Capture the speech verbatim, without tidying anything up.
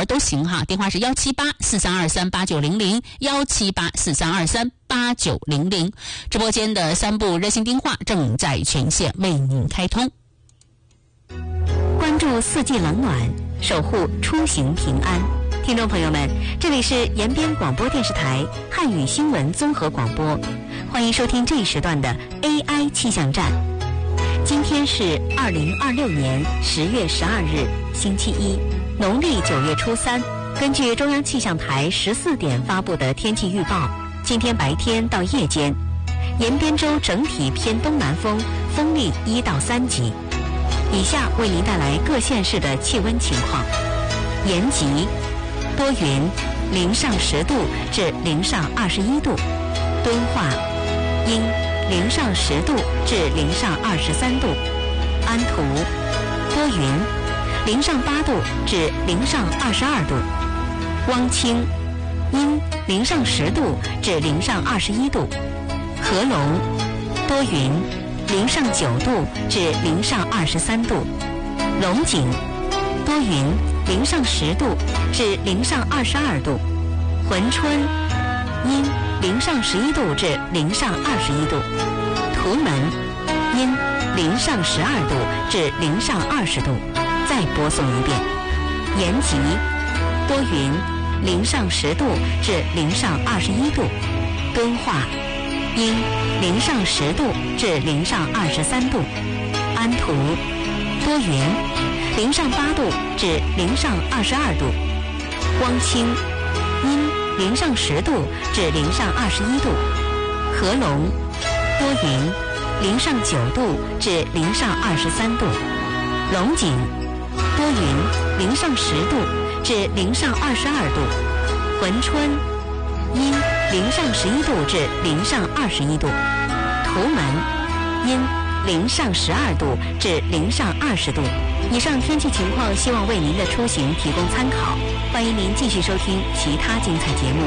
都行哈，电话是幺七八四三二三八九零零幺七八四三二三八九零零。直播间的三部热线电话正在全线为您开通。 关注四季冷暖，守护出行平安。听众朋友们，这里是延边广播电视台汉语新闻综合广播，欢迎收听这一时段的 A I 气象站。今天是二零二六年十月十二日，星期一，农历九月初三。根据中央气象台十四点发布的天气预报，今天白天到夜间，延边州整体偏东南风，风力一到三级。以下为您带来各县市的气温情况：延吉多云，零上十度至零上二十一度；敦化阴，零上十度至零上二十三度；安图多云，零上八度至零上二十二度；汪清阴，零上十度至零上二十一度；合龙多云，零上九度至零上二十三度；龙井多云，零上十度至零上二十二度；珲春阴，零上十一度至零上二十一度；图门阴，零上十二度至零上二十度。再播送一遍：延吉多云，零上十度至零上二十一度；敦化阴，零上十度至零上二十三度；安图多云，零上八度至零上二十二度；汪清阴，零上十度至零上二十一度；合龙多云，零上九度至零上二十三度；龙井多云，零上十度至零上二十二度；珲春阴，零上十一度至零上二十一度；图门阴，零上十二度至零上二十度。以上天气情况，希望为您的出行提供参考。欢迎您继续收听其他精彩节目。